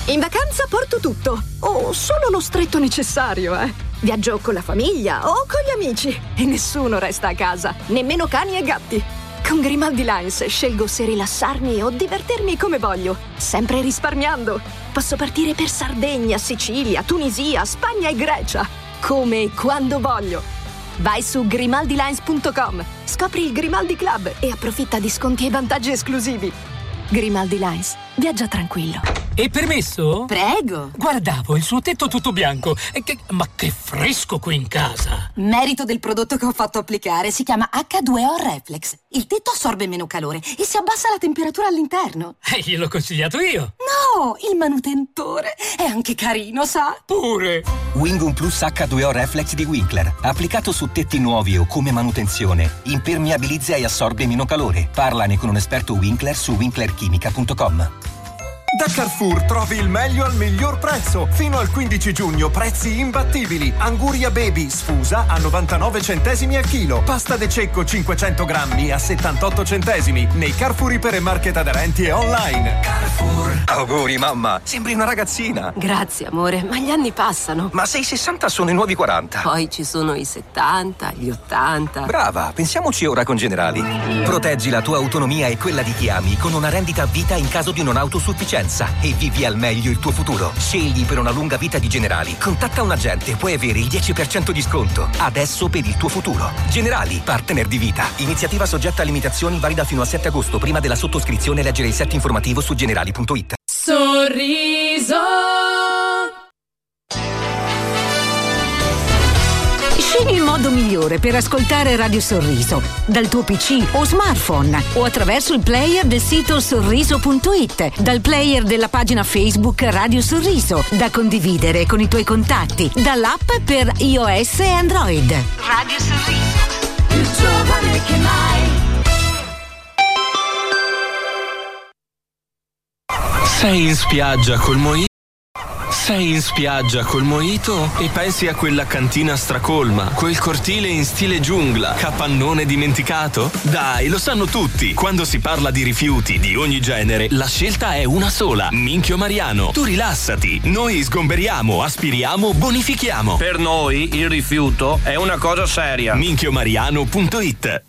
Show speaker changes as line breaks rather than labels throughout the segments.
In vacanza porto tutto, o solo lo stretto necessario, Viaggio con la famiglia o con gli amici e nessuno resta a casa, nemmeno cani e gatti. Con Grimaldi Lines scelgo se rilassarmi o divertirmi come voglio, sempre risparmiando. Posso partire per Sardegna, Sicilia, Tunisia, Spagna e Grecia, come e quando voglio. Vai su grimaldilines.com, scopri il Grimaldi Club e approfitta di sconti e vantaggi esclusivi. Grimaldi Lines, viaggia tranquillo.
E permesso?
Prego.
Guardavo il suo tetto tutto bianco. Ma che fresco qui in casa!
Merito del prodotto che ho fatto applicare, si chiama H2O Reflex. Il tetto assorbe meno calore e si abbassa la temperatura all'interno.
Gliel'ho consigliato io.
No, il manutentore è anche carino, sa?
Pure.
Wingum Plus H2O Reflex di Winkler. Applicato su tetti nuovi o come manutenzione, impermeabilizza e assorbe meno calore. Parlane con un esperto Winkler su winklerchimica.com.
Da Carrefour trovi il meglio al miglior prezzo. Fino al 15 giugno prezzi imbattibili. Anguria Baby sfusa a 99 centesimi al chilo. Pasta de cecco 500 grammi a 78 centesimi. Nei Carrefour Iper e Market aderenti e online.
Carrefour. Auguri mamma, sembri una ragazzina.
Grazie amore, ma gli anni passano.
Ma se i 60 sono i nuovi 40.
Poi ci sono i 70, gli 80.
Brava, pensiamoci ora con Generali. Proteggi la tua autonomia e quella di chi ami con una rendita a vita in caso di non autosufficienza e vivi al meglio il tuo futuro. Scegli per una lunga vita di Generali. Contatta un agente, puoi avere il 10% di sconto. Adesso per il tuo futuro. Generali, partner di vita. Iniziativa soggetta a limitazioni, valida fino al 7 agosto. Prima della sottoscrizione leggere il set informativo su generali.it.
Sorriso.
Scegli il modo migliore per ascoltare Radio Sorriso, dal tuo PC o smartphone o attraverso il player del sito sorriso.it, dal player della pagina Facebook Radio Sorriso, da condividere con i tuoi contatti, dall'app per iOS e Android. Radio Sorriso, più giovane che mai.
Sei in spiaggia col mojito? Sei in spiaggia col mojito e pensi a quella cantina stracolma, quel cortile in stile giungla, capannone dimenticato? Dai, lo sanno tutti. Quando si parla di rifiuti di ogni genere, la scelta è una sola: Minchio Mariano. Tu rilassati, noi sgomberiamo, aspiriamo, bonifichiamo.
Per noi il rifiuto è una cosa seria.
minchiomariano.it.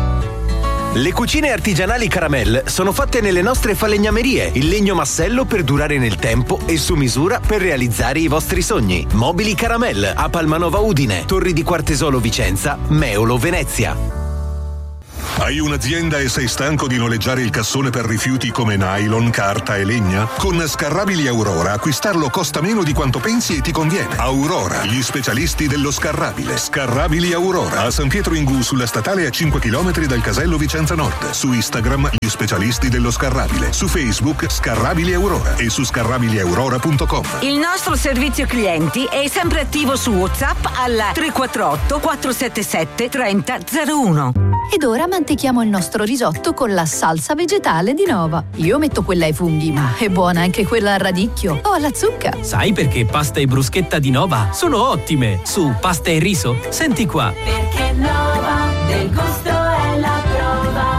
Le cucine artigianali Caramel sono fatte nelle nostre falegnamerie, il legno massello per durare nel tempo e su misura per realizzare i vostri sogni. Mobili Caramel a Palmanova Udine, Torri di Quartesolo Vicenza, Meolo Venezia.
Hai un'azienda e sei stanco di noleggiare il cassone per rifiuti come nylon, carta e legna? Con Scarrabili Aurora acquistarlo costa meno di quanto pensi e ti conviene. Aurora, gli specialisti dello scarrabile. Scarrabili Aurora, a San Pietro Ingù, sulla statale a 5 km dal casello Vicenza Nord. Su Instagram, gli specialisti dello scarrabile. Su Facebook, Scarrabili Aurora e su scarrabiliaurora.com.
Il nostro servizio clienti è sempre attivo su WhatsApp al 348 477 3001.
Ed ora mantechiamo il nostro risotto con la salsa vegetale di Nova. Io metto quella ai funghi, ma è buona anche quella al radicchio o alla zucca.
Sai perché pasta e bruschetta di Nova sono ottime? Su pasta e riso, senti qua.
Perché Nova del gusto è la prova.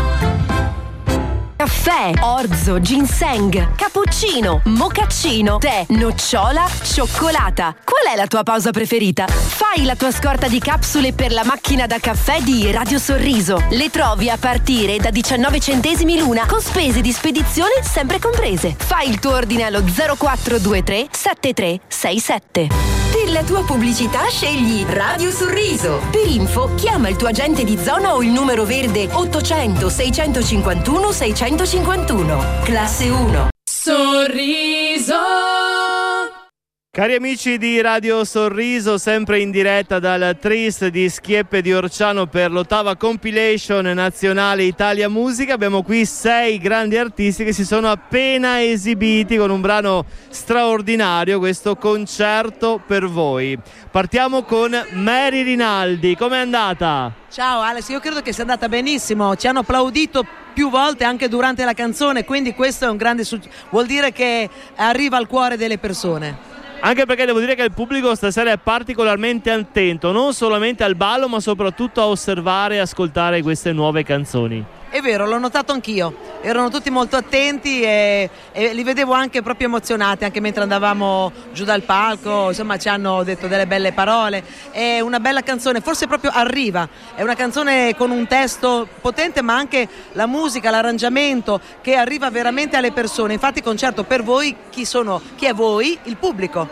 Caffè, orzo, ginseng, cappuccino, mocaccino, tè, nocciola, cioccolata. Qual è la tua pausa preferita? Fai la tua scorta di capsule per la macchina da caffè di Radio Sorriso. Le trovi a partire da 19 centesimi l'una, con spese di spedizione sempre comprese. Fai il tuo ordine allo 0423 7367. Per la tua pubblicità scegli Radio Sorriso. Per info chiama il tuo agente di zona o il numero verde 800 651 651. Classe 1.
Sorriso.
Cari amici di Radio Sorriso, sempre in diretta dal Tris di Schieppe di Orciano per l'8ª compilation nazionale Italia Musica. Abbiamo qui 6 grandi artisti che si sono appena esibiti con un brano straordinario, questo Concerto per voi. Partiamo con Mary Rinaldi, com'è andata?
Ciao Alex, io credo che sia andata benissimo, ci hanno applaudito più volte anche durante la canzone, quindi questo è un grande successo, vuol dire che arriva al cuore delle persone.
Anche perché devo dire che il pubblico stasera è particolarmente attento, non solamente al ballo ma soprattutto a osservare e ascoltare queste nuove canzoni.
È vero, l'ho notato anch'io, erano tutti molto attenti e li vedevo anche proprio emozionati, anche mentre andavamo giù dal palco, insomma ci hanno detto delle belle parole. È una bella canzone, forse proprio arriva, è una canzone con un testo potente, ma anche la musica, l'arrangiamento che arriva veramente alle persone. Infatti concerto per voi, chi è voi? Il pubblico.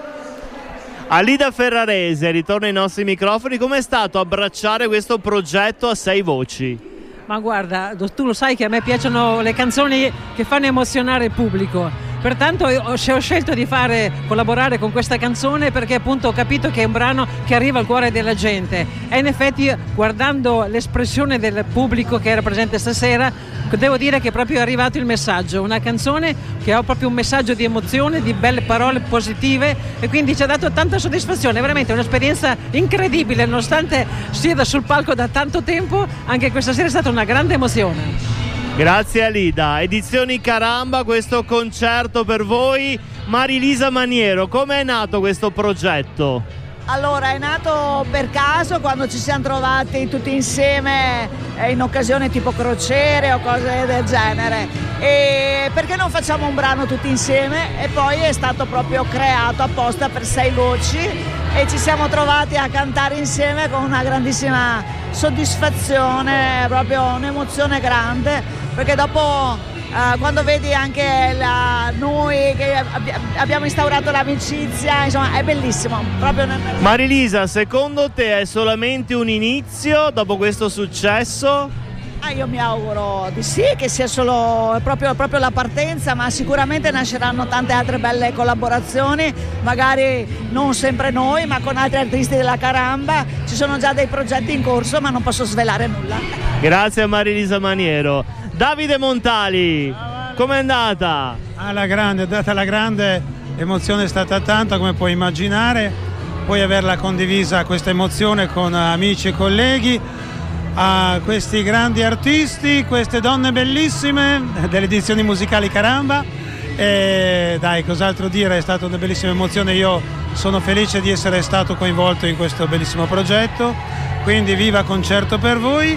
Alida Ferrarese, ritorno ai nostri microfoni, com'è stato abbracciare questo progetto a 6 voci?
Ma guarda, tu lo sai che a me piacciono le canzoni che fanno emozionare il pubblico, pertanto ho scelto di collaborare con questa canzone perché appunto ho capito che è un brano che arriva al cuore della gente e in effetti guardando l'espressione del pubblico che era presente stasera devo dire che è proprio arrivato il messaggio, una canzone che ha proprio un messaggio di emozione, di belle parole positive e quindi ci ha dato tanta soddisfazione, veramente un'esperienza incredibile, nonostante sia sul palco da tanto tempo, anche questa sera è stata una grande emozione.
Grazie Alida. Edizioni Caramba, questo concerto per voi. Marilisa Maniero, come è nato questo progetto?
Allora, è nato per caso quando ci siamo trovati tutti insieme in occasioni tipo crociere o cose del genere. E perché non facciamo un brano tutti insieme? E poi è stato proprio creato apposta per 6 voci e ci siamo trovati a cantare insieme con una grandissima soddisfazione, proprio un'emozione grande, perché dopo quando vedi anche noi che abbiamo instaurato l'amicizia, insomma è bellissimo proprio.
Marilisa, secondo te è solamente un inizio dopo questo successo?
Io mi auguro di sì, che sia solo proprio la partenza, ma sicuramente nasceranno tante altre belle collaborazioni, magari non sempre noi, ma con altri artisti della Caramba. Ci sono già dei progetti in corso, ma non posso svelare nulla.
Grazie a Marilisa Maniero. Davide Montali, com'è andata?
Alla grande, è data la grande, l'emozione è stata tanta come puoi immaginare, poi averla condivisa questa emozione con amici e colleghi, a questi grandi artisti, queste donne bellissime delle edizioni musicali Caramba e dai, cos'altro dire, è stata una bellissima emozione, io sono felice di essere stato coinvolto in questo bellissimo progetto, quindi viva Concerto per voi,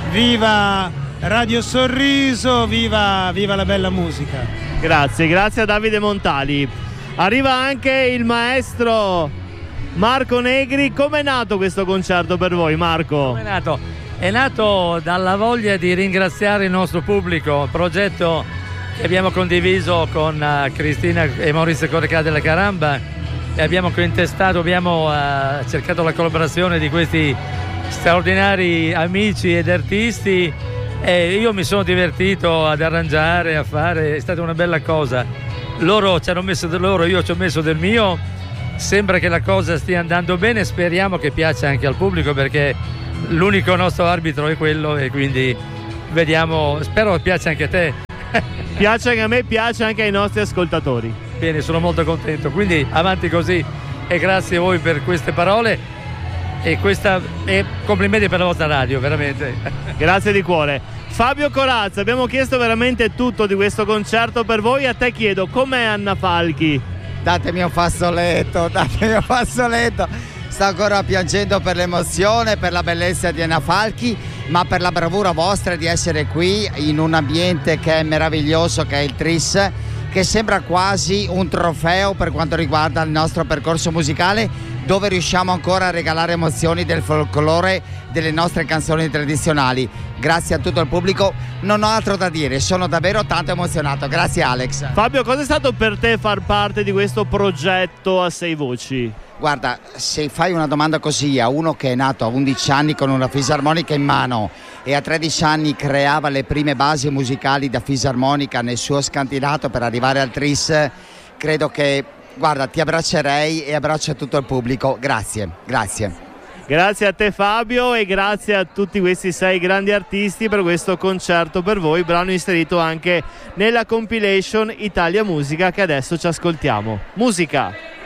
viva Radio Sorriso, viva la bella musica.
Grazie a Davide Montali. Arriva anche il maestro Marco Negri. Com'è nato questo concerto per voi, Marco?
Com'è nato? È nato dalla voglia di ringraziare il nostro pubblico, progetto che abbiamo condiviso con Cristina e Maurizio Correcà della Caramba e abbiamo cointestato, abbiamo cercato la collaborazione di questi straordinari amici ed artisti. E io mi sono divertito ad arrangiare, a fare, è stata una bella cosa. Loro ci hanno messo del loro, io ci ho messo del mio. Sembra che la cosa stia andando bene, speriamo che piaccia anche al pubblico perché l'unico nostro arbitro è quello e quindi vediamo, spero che piaccia anche a te.
Piace anche a me, piace anche ai nostri ascoltatori.
Bene, sono molto contento, quindi avanti così e grazie a voi per queste parole. E complimenti per la vostra radio, veramente.
Grazie di cuore. Fabio Corazza, abbiamo chiesto veramente tutto di questo concerto per voi. A te chiedo, com'è Anna Falchi?
Datemi un fazzoletto. Sto ancora piangendo per l'emozione, per la bellezza di Anna Falchi, ma per la bravura vostra di essere qui in un ambiente che è meraviglioso, che è il Tris, che sembra quasi un trofeo per quanto riguarda il nostro percorso musicale, dove riusciamo ancora a regalare emozioni del folklore, delle nostre canzoni tradizionali. Grazie a tutto il pubblico, non ho altro da dire, sono davvero tanto emozionato. Grazie Alex.
Fabio, cosa è stato per te far parte di questo progetto a 6 voci?
Guarda, se fai una domanda così a uno che è nato a 11 anni con una fisarmonica in mano e a 13 anni creava le prime basi musicali da fisarmonica nel suo scantinato per arrivare al Tris, credo che, guarda, ti abbraccerei e abbraccio tutto il pubblico. Grazie.
Grazie a te Fabio e grazie a tutti questi 6 grandi artisti per questo concerto per voi, brano inserito anche nella compilation Italia Musica che adesso ci ascoltiamo. Musica!